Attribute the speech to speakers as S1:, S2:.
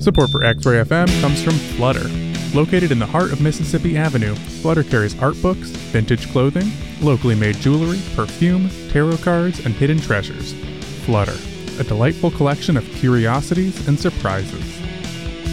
S1: Support for X-Ray FM comes from Flutter. Located in the heart of Mississippi Avenue, Flutter carries art books, vintage clothing, locally made jewelry, perfume, tarot cards, and hidden treasures. Flutter, a delightful collection of curiosities and surprises.